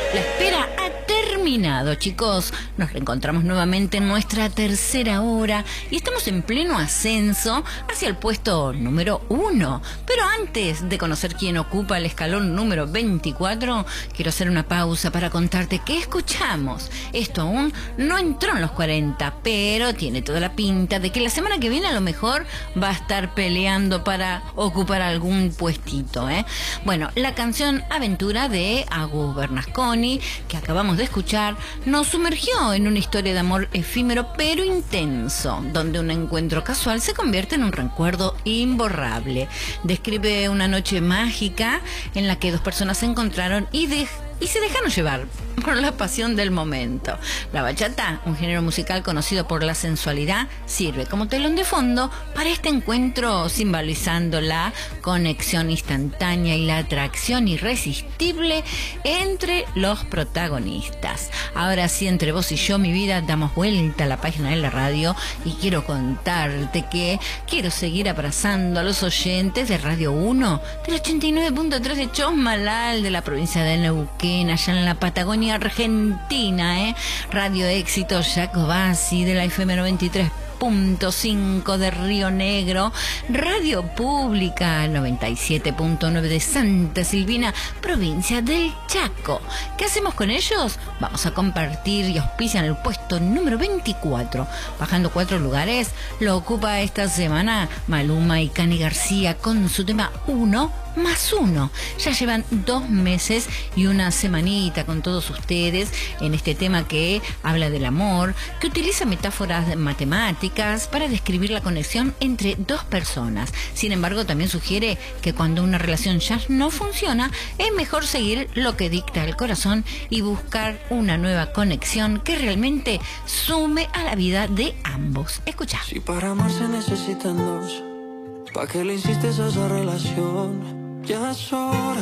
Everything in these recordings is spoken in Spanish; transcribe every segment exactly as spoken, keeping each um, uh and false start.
La espera ha terminado, chicos. Nos reencontramos nuevamente en nuestra tercera hora y estamos en pleno ascenso hacia el puesto número uno. Pero antes de conocer quién ocupa el escalón número veinticuatro, quiero hacer una pausa para contarte qué escuchamos. Esto aún no entró en los cuarenta, pero tiene toda la pinta de que la semana que viene a lo mejor va a estar peleando para ocupar algún puestito, ¿eh? Bueno, la canción Aventura de Agus Bernasconi, que acabamos de escuchar, nos sumergió en una historia de amor efímero pero intenso, donde un encuentro casual se convierte en un recuerdo imborrable. Describe una noche mágica en la que dos personas se encontraron y de y se dejaron llevar por la pasión del momento. La bachata, un género musical conocido por la sensualidad, sirve como telón de fondo para este encuentro, simbolizando la conexión instantánea y la atracción irresistible entre los protagonistas. Ahora sí, entre vos y yo, mi vida, damos vuelta a la página de la radio y quiero contarte que quiero seguir abrazando a los oyentes de Radio uno, del ochenta y nueve punto tres de Chosmalal, de la provincia de Neuquén, allá en la Patagonia Argentina, ¿eh? Radio Éxito Jacobasi, de la F M noventa y tres punto cinco de Río Negro, Radio Pública noventa y siete punto nueve de Santa Silvina, provincia del Chaco. ¿Qué hacemos con ellos? Vamos a compartir y auspician el puesto número veinticuatro. Bajando cuatro lugares, lo ocupa esta semana Maluma y Cani García con su tema Uno más Uno. Ya llevan dos meses y una semanita con todos ustedes en este tema que habla del amor, que utiliza metáforas matemáticas para describir la conexión entre dos personas. Sin embargo, también sugiere que cuando una relación ya no funciona, es mejor seguir lo que dicta el corazón y buscar una nueva conexión que realmente sume a la vida de ambos. Escucha. Si para amar se necesitan dos, ¿para qué le insistes a esa relación? Ya es hora.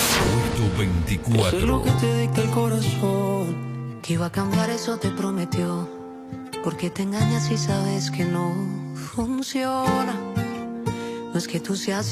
Puesto veinticuatro. Eso es lo que te dicta el corazón. Que iba a cambiar, eso te prometió. Porque te engañas si sabes que no funciona. No es que tú seas